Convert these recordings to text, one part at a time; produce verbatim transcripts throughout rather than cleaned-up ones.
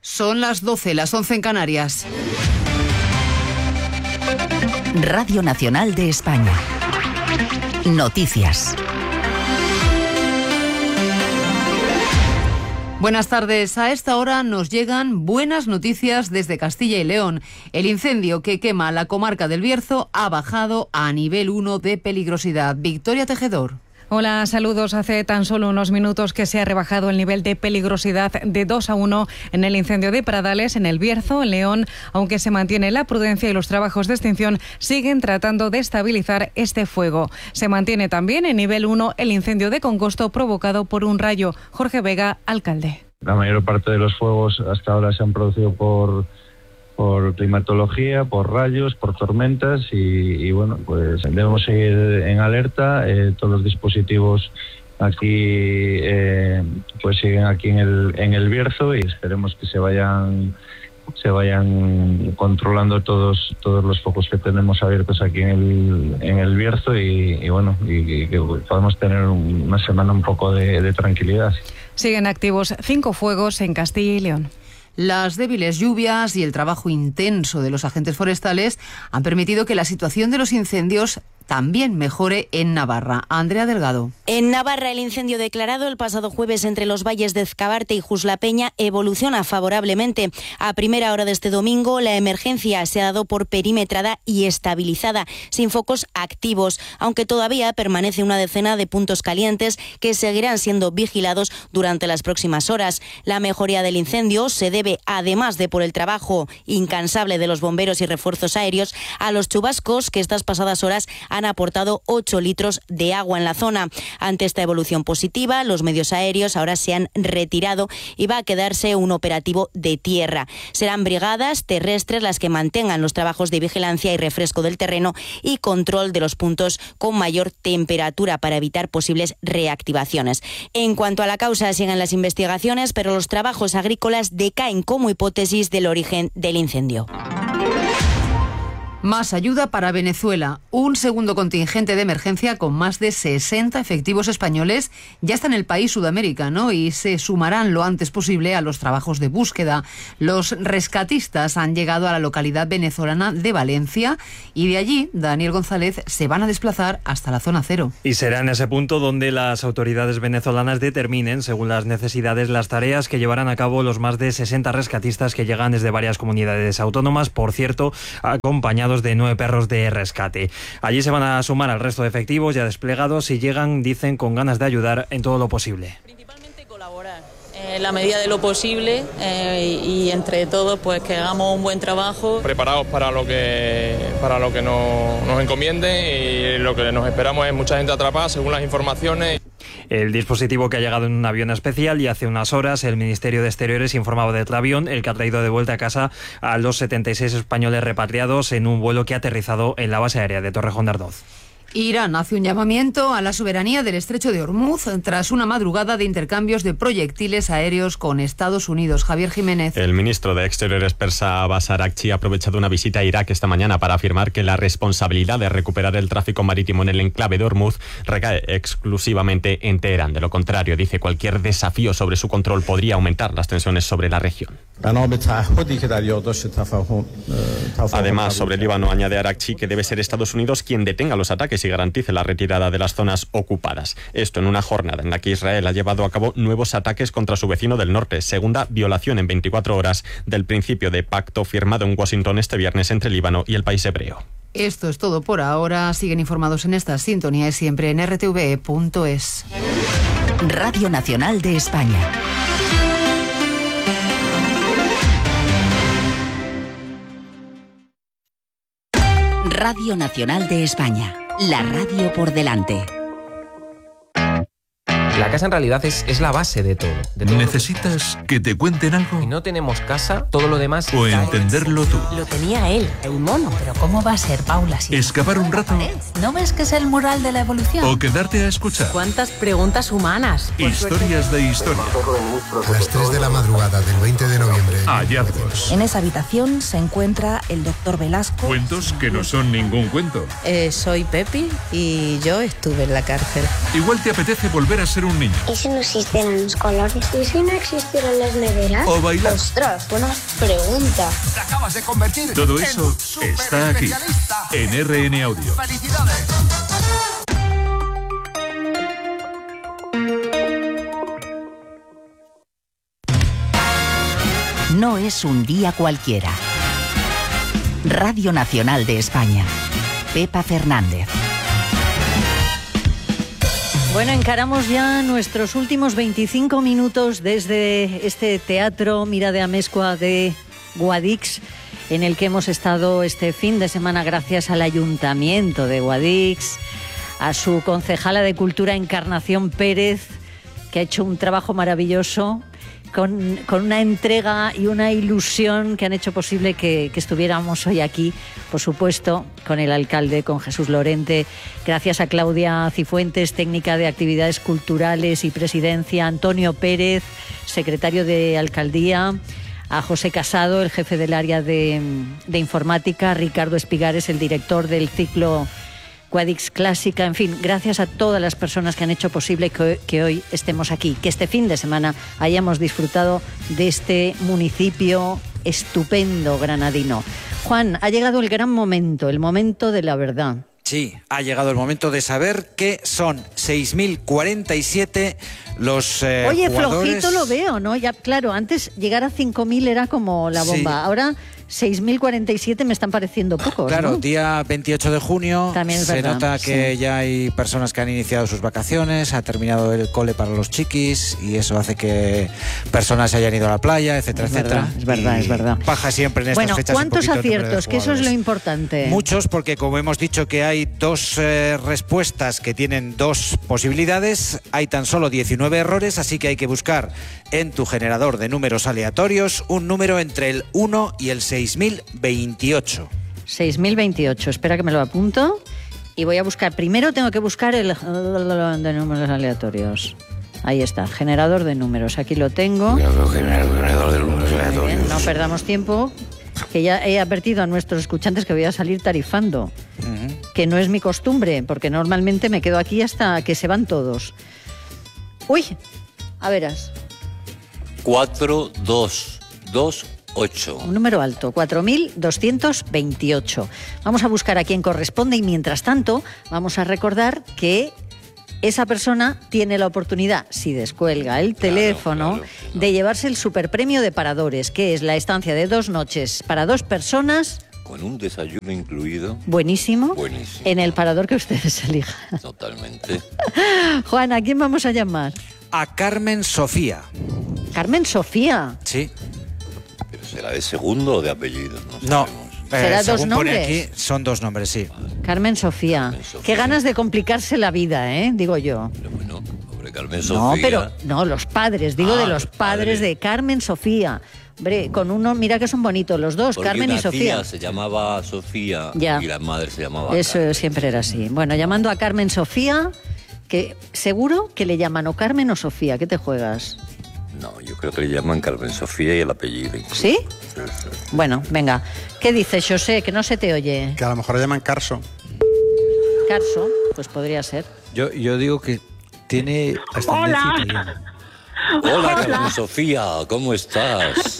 Son las doce, las once en Canarias. Radio Nacional de España. Noticias. Buenas tardes. A esta hora nos llegan buenas noticias desde Castilla y León. El incendio que quema la comarca del Bierzo ha bajado a nivel uno de peligrosidad. Victoria Tejedor. Hola, saludos. Hace tan solo unos minutos que se ha rebajado el nivel de peligrosidad de dos a uno en el incendio de Pradales, en el Bierzo, en León. Aunque se mantiene la prudencia y los trabajos de extinción siguen tratando de estabilizar este fuego. Se mantiene también en nivel uno el incendio de Congosto provocado por un rayo. Jorge Vega, alcalde. La mayor parte de los fuegos hasta ahora se han producido por... por climatología, por rayos, por tormentas y, y bueno, pues debemos seguir en alerta. Eh, todos los dispositivos aquí eh, pues siguen aquí en el en el Bierzo y esperemos que se vayan se vayan controlando todos todos los focos que tenemos abiertos aquí en el en el Bierzo y, y bueno y, y que podamos tener una semana un poco de, de tranquilidad. Siguen activos cinco fuegos en Castilla y León. Las débiles lluvias y el trabajo intenso de los agentes forestales han permitido que la situación de los incendios también mejore en Navarra. Andrea Delgado. En Navarra, el incendio declarado el pasado jueves entre los valles de Ezcabarte y Jusla-Peña evoluciona favorablemente. A primera hora de este domingo, la emergencia se ha dado por perimetrada y estabilizada, sin focos activos, aunque todavía permanece una decena de puntos calientes que seguirán siendo vigilados durante las próximas horas. La mejoría del incendio se debe, además de por el trabajo incansable de los bomberos y refuerzos aéreos, a los chubascos que estas pasadas horas han aportado ocho litros de agua en la zona. Ante esta evolución positiva, los medios aéreos ahora se han retirado y va a quedarse un operativo de tierra. Serán brigadas terrestres las que mantengan los trabajos de vigilancia y refresco del terreno y control de los puntos con mayor temperatura para evitar posibles reactivaciones. En cuanto a la causa, siguen las investigaciones, pero los trabajos agrícolas decaen como hipótesis del origen del incendio. Más ayuda para Venezuela. Un segundo contingente de emergencia con más de sesenta efectivos españoles ya está en el país sudamericano y se sumarán lo antes posible a los trabajos de búsqueda. Los rescatistas han llegado a la localidad venezolana de Valencia y de allí, Daniel González, se van a desplazar hasta la zona cero. Y será en ese punto donde las autoridades venezolanas determinen, según las necesidades, las tareas que llevarán a cabo los más de sesenta rescatistas que llegan desde varias comunidades autónomas, por cierto, acompañados de nueve perros de rescate. Allí se van a sumar al resto de efectivos ya desplegados y llegan, dicen, con ganas de ayudar en todo lo posible. Principalmente colaborar en la medida de lo posible eh, y entre todos pues que hagamos un buen trabajo. Preparados para lo que para lo que nos, nos encomienden y lo que nos esperamos es mucha gente atrapada según las informaciones. El dispositivo que ha llegado en un avión especial y hace unas horas el Ministerio de Exteriores informaba del avión, el que ha traído de vuelta a casa a los setenta y seis españoles repatriados en un vuelo que ha aterrizado en la base aérea de Torrejón de Ardoz. Irán hace un llamamiento a la soberanía del estrecho de Hormuz tras una madrugada de intercambios de proyectiles aéreos con Estados Unidos. Javier Jiménez. El ministro de Exteriores persa Abbas Araghchi ha aprovechado una visita a Irak esta mañana para afirmar que la responsabilidad de recuperar el tráfico marítimo en el enclave de Hormuz recae exclusivamente en Teherán. De lo contrario, dice, cualquier desafío sobre su control podría aumentar las tensiones sobre la región. Además, sobre el Líbano, añade Araghchi que debe ser Estados Unidos quien detenga los ataques y garantice la retirada de las zonas ocupadas. Esto en una jornada en la que Israel ha llevado a cabo nuevos ataques contra su vecino del norte, segunda violación en veinticuatro horas del principio de pacto firmado en Washington este viernes entre Líbano y el país hebreo. Esto es todo por ahora. Siguen informados en esta sintonía y siempre en r t v e punto es. Radio Nacional de España. Radio Nacional de España. La radio por delante. La casa en realidad es, es la base de todo, de todo. ¿Necesitas que te cuenten algo? Si no tenemos casa, todo lo demás... O entenderlo tú. Lo tenía él, el mono. Pero ¿cómo va a ser, Paula? Si ¿Excavar un rato? ¿No ves que es el mural de la evolución? ¿O quedarte a escuchar? ¿Cuántas preguntas humanas? Historias de historia. A las tres de la madrugada del veinte de noviembre... Hallazgos. En esa habitación se encuentra el doctor Velasco. Cuentos que no son ningún cuento. Eh, soy Pepi y yo estuve en la cárcel. Igual te apetece volver a ser un niño. ¿Y si no existieran los colores? ¿Y si no existieran las neveras? O bailar. Ostras, buena pregunta. Te acabas de convertir Todo eso está aquí, en R N Audio. ¡Felicidades! No es un día cualquiera. Radio Nacional de España. Pepa Fernández. Bueno, encaramos ya nuestros últimos veinticinco minutos desde este teatro Mira de Amezcua de Guadix, en el que hemos estado este fin de semana gracias al Ayuntamiento de Guadix, a su concejala de Cultura Encarnación Pérez, que ha hecho un trabajo maravilloso, con, con una entrega y una ilusión que han hecho posible que, que estuviéramos hoy aquí, por supuesto, con el alcalde, con Jesús Lorente, gracias a Claudia Cifuentes, técnica de actividades culturales y presidencia, Antonio Pérez, secretario de Alcaldía, a José Casado, el jefe del área de, de informática, Ricardo Espigares, el director del ciclo Guadix Clásica, en fin, gracias a todas las personas que han hecho posible que, que hoy estemos aquí, que este fin de semana hayamos disfrutado de este municipio estupendo granadino. Juan, ha llegado el gran momento, el momento de la verdad. Sí, ha llegado el momento de saber que son seis mil cuarenta y siete los eh, Oye, jugadores... flojito lo veo, ¿no? Ya, claro, antes llegar a cinco mil era como la bomba, sí. Ahora seis mil cuarenta y siete me están pareciendo pocos, Claro, ¿no? Día veintiocho de junio, también es se verdad, nota que sí. ya hay personas que han iniciado sus vacaciones, ha terminado el cole para los chiquis y eso hace que personas se hayan ido a la playa, etcétera, es etcétera. Verdad, es verdad, y es verdad. Baja siempre en estas bueno, fechas. ¿cuántos aciertos? Que eso es lo importante. Muchos, porque como hemos dicho que hay dos eh, respuestas que tienen dos posibilidades, hay tan solo diecinueve errores, así que hay que buscar en tu generador de números aleatorios un número entre el uno y el seis mil veintiocho. seis mil veintiocho, espera que me lo apunto. Y voy a buscar, primero tengo que buscar el de números aleatorios. Ahí está, generador de números, aquí lo tengo. Generador de números aleatorios. Bien, no perdamos tiempo, que ya he advertido a nuestros escuchantes que voy a salir tarifando, uh-huh. que no es mi costumbre, porque normalmente me quedo aquí hasta que se van todos. Uy, a verás. cuatro dos dos ocho. Un número alto, cuatro mil doscientos veintiocho. Vamos a buscar a quién corresponde y mientras tanto vamos a recordar que esa persona tiene la oportunidad, si descuelga el teléfono, claro, claro, no. de llevarse el superpremio de Paradores, que es la estancia de dos noches para dos personas. Con un desayuno incluido. Buenísimo. Buenísimo. En el parador que ustedes elijan. Totalmente. Juan, ¿a quién vamos a llamar? A Carmen Sofía. ¿Carmen Sofía? Sí. ¿Pero será de segundo o de apellido? No. No. ¿Será eh, dos nombres? Pone aquí, son dos nombres, sí. Carmen Sofía. Carmen Sofía. Qué ganas de complicarse la vida, ¿eh? Digo yo. Pero bueno, hombre, Carmen Sofía. No, pero no, los padres, digo ah, de los, los padres, padres de Carmen Sofía. Hombre, con uno, mira que son bonitos los dos, porque Carmen una y Sofía. Tía se llamaba Sofía ya. Y la madre se llamaba Eso Carmen. Siempre era así. Bueno, llamando a Carmen Sofía, que seguro que le llaman o Carmen o Sofía. ¿Qué te juegas? No, yo creo que le llaman Carmen Sofía y el apellido. Incluso. ¿Sí? Sí, sí. Bueno, venga. ¿Qué dices, José? Que no se te oye. Que a lo mejor le llaman Carso. Carso, pues podría ser. Yo, yo digo que tiene ascendencia italiana. Hola, Hola. Carmen Sofía, ¿cómo estás?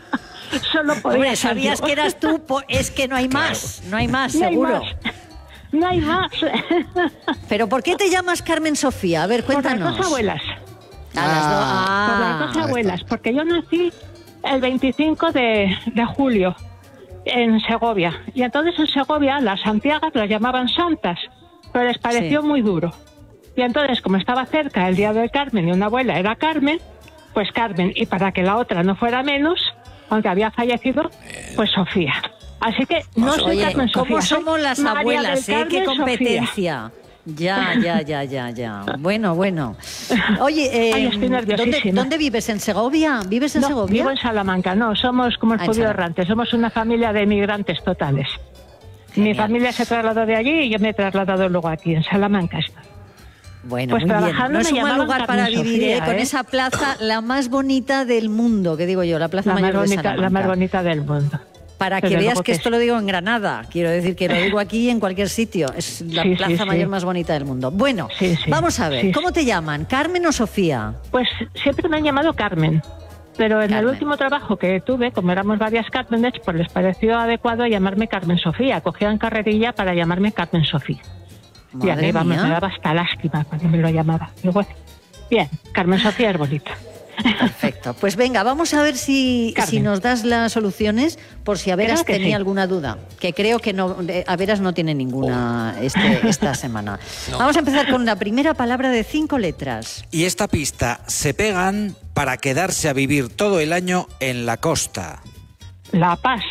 Solo podía Hombre, ser sabías yo. que eras tú, po- es que no hay más, no hay más, No hay seguro. más. No hay más. Pero ¿por qué te llamas Carmen Sofía? A ver, cuéntanos. Por las dos abuelas. A las dos- Por las ah. dos abuelas, porque yo nací el veinticinco de, de julio en Segovia. Y entonces en Segovia las santiagas las llamaban santas, pero les pareció Sí. muy duro. Y entonces, como estaba cerca el día del Carmen y una abuela era Carmen, pues Carmen. Y para que la otra no fuera menos, aunque había fallecido, pues Sofía. Así que no soy Oye, Carmen Sofía. ¿cómo soy somos las María abuelas, del eh? Qué Carmen competencia. Ya, ya, ya, ya, ya. Bueno, bueno. Oye, eh, Ay, estoy ¿dónde, nerviosísima. ¿dónde vives? ¿En Segovia? ¿Vives en No, Segovia? vivo en Salamanca. No, somos como el Ah, en judío Salamanca. errante. Somos una familia de emigrantes totales. Mi familia se trasladó de allí y yo me he trasladado luego aquí, en Salamanca. Bueno, Pues muy bien. trabajando No es me un mal llamaban lugar para Carmen vivir, Sofía, ¿eh? Con ¿eh? esa plaza, la más bonita del mundo, que digo yo, la Plaza La más, Mayor de bonita, Salamanca. la más bonita del mundo. Para que Desde veas luego que que esto sí. lo digo en Granada. Quiero decir que lo digo aquí en cualquier sitio. Es la Sí, sí, plaza sí. mayor más bonita del mundo. Bueno, Sí, sí. vamos a ver. Sí, ¿Cómo sí. te llaman? ¿Carmen o Sofía? Pues siempre me han llamado Carmen. Pero en Carmen. el último trabajo que tuve, como éramos varias Cármenes, pues les pareció adecuado llamarme Carmen Sofía. Cogían carrerilla para llamarme Carmen Sofía. y a Madre mí vamos, mía. me daba hasta lástima cuando me lo llamaba. Pero bueno, bien, Carmen Sofía es bonita. Perfecto. Pues venga, vamos a ver si, si nos das las soluciones por si Averas Creo que tenía sí. alguna duda. Que creo que no, eh, Averas no tiene ninguna este, esta semana. Vamos a empezar con la primera palabra de cinco letras. Y esta pista: se pegan para quedarse a vivir todo el año en la costa. La Paz.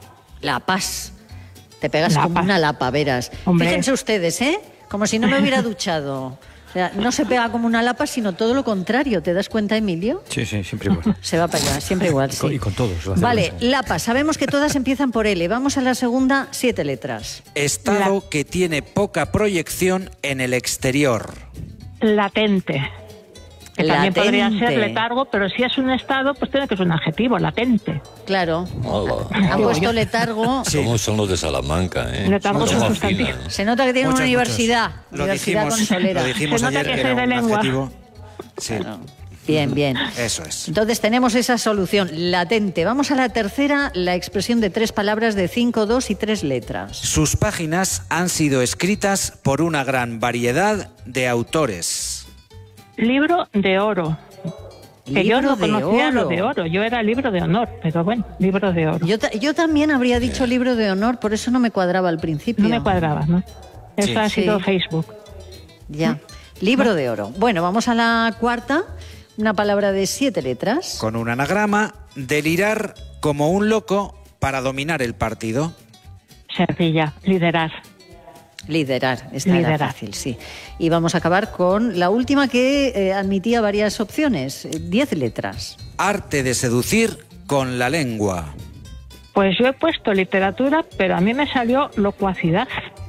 La Paz. Te pegas La como Paz. una lapa, Veras. Hombre. Fíjense ustedes, ¿eh? Como si no me hubiera duchado. O sea, no se pega como una lapa, sino todo lo contrario. ¿Te das cuenta, Emilio? Sí, sí, siempre igual. Se va para allá, siempre igual, Y con, sí. y con todos. lo hacemos. Vale, Lapa. Sabemos que todas empiezan por L. Vamos a la segunda, siete letras. Estado que tiene poca proyección en el exterior. Latente. Que también Latente. podría ser letargo, pero si es un estado, pues tiene que ser un adjetivo, latente. Claro. Hola. Han puesto letargo. ¿Cómo son los de Salamanca, eh? Letargo Son es un más sustantivo. finas, ¿eh? Se nota que tiene Muchos, una universidad. muchos. Lo Universidad dijimos, consolera. lo dijimos Se nota ayer, que que soy era de un lengua. adjetivo. Sí, Bien, bien. eso es. Entonces tenemos esa solución, latente. Vamos a la tercera, la expresión de tres palabras de cinco, dos y tres letras. Sus páginas han sido escritas por una gran variedad de autores. Libro de oro. Que yo Libro no de conocía oro. lo de oro, yo era libro de honor, pero bueno, libro de oro. Yo, ta- yo también habría dicho libro de honor, por eso no me cuadraba al principio. No me cuadraba, ¿no? Eso Sí. ha sido Sí. Facebook. Ya. Libro de oro. Bueno, vamos a la cuarta, una palabra de siete letras. Con un anagrama: delirar como un loco para dominar el partido. Sencilla, liderar. Liderar, esta Liderar. era fácil, sí. Y vamos a acabar con la última que eh, admitía varias opciones, eh, diez letras. Arte de seducir con la lengua. Pues yo he puesto literatura, pero a mí me salió locuacidad.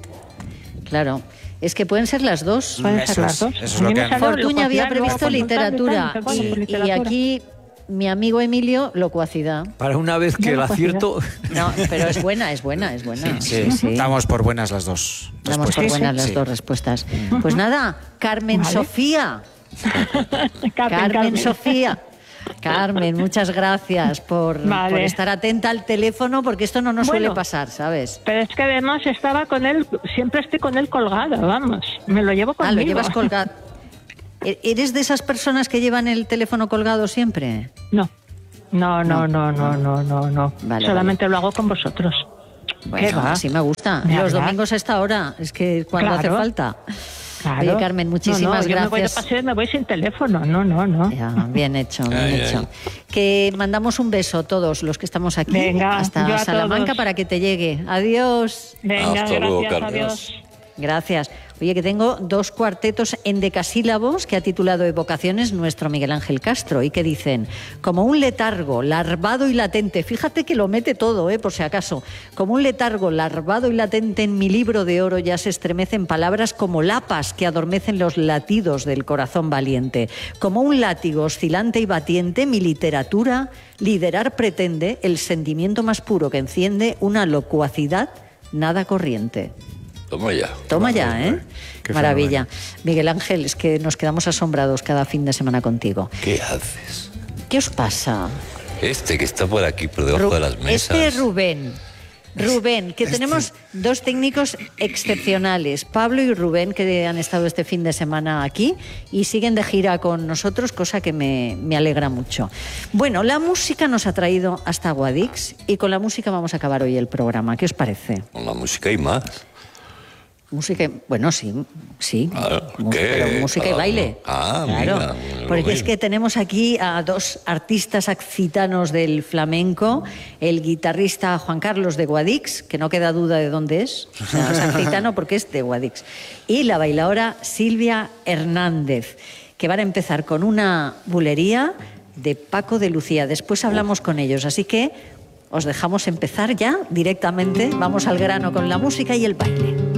Claro, es que pueden ser las dos. Pueden Eso ser las es, dos. eso es A lo mí que me han- salió Fortuña había locuacidad, luego previsto consultar y tal, literatura, no sé cuándo, y, pues y literatura. aquí mi amigo Emilio, locuacidad. Para una vez que No, el no, acierto... No, pero es buena, es buena, es buena. Sí, damos por buenas las dos. Damos por respuestas. buenas las Sí. dos respuestas. Pues nada, Carmen Vale. Sofía. Carmen, Carmen, Carmen. Sofía. Carmen, muchas gracias por, Vale. por estar atenta al teléfono, porque esto no nos Bueno. suele pasar, ¿sabes? Pero es que además estaba con él, siempre estoy con él colgado, vamos. Me lo llevo conmigo. Ah, lo llevas colgado. ¿E- ¿Eres de esas personas que llevan el teléfono colgado siempre? No. No, no, no, no, no, no, no. Vale, Solamente lo hago con vosotros. ¿Qué Bueno, va? así me gusta. ¿De Los verdad? domingos a esta hora, es que cuando hace Claro. falta. Claro. Oye, Carmen, muchísimas no, no, yo me voy de gracias. paseo y me voy sin teléfono. No, no, no. Ya, bien hecho, bien Ay, hecho. Que mandamos un beso a todos los que estamos aquí, Venga, hasta yo a Salamanca, todos. para que te llegue. Adiós. Venga, Hasta luego, gracias, Carmen. adiós. Gracias. Oye, que tengo dos cuartetos endecasílabos que ha titulado Evocaciones nuestro Miguel Ángel Castro y que dicen: como un letargo larvado y latente, fíjate que lo mete todo, eh, por si acaso, como un letargo larvado y latente en mi libro de oro ya se estremecen palabras como lapas que adormecen los latidos del corazón valiente, como un látigo oscilante y batiente mi literatura liderar pretende el sentimiento más puro que enciende una locuacidad nada corriente. Toma ya. Toma ya, ¿eh? Qué Maravilla. Miguel Ángel, es que nos quedamos asombrados cada fin de semana contigo. ¿Qué haces? ¿Qué os pasa? Este que está por aquí, por debajo Ru- de las mesas. Este es Rubén. Rubén, que tenemos dos técnicos excepcionales, Pablo y Rubén, que han estado este fin de semana aquí y siguen de gira con nosotros, cosa que me, me alegra mucho. Bueno, la música nos ha traído hasta Guadix y con la música vamos a acabar hoy el programa. ¿Qué os parece? Con la música y más. Música, bueno, sí, sí. Claro, Mus- ¿qué? pero música y Cada baile. uno. Ah, claro. mira, lo Porque es mismo. que tenemos aquí a dos artistas accitanos del flamenco, el guitarrista Juan Carlos de Guadix, que no queda duda de dónde es, o sea, es accitano porque es de Guadix, y la bailaora Silvia Hernández, que van a empezar con una bulería de Paco de Lucía. Después hablamos con ellos, así que os dejamos empezar ya directamente. Vamos al grano con la música y el baile.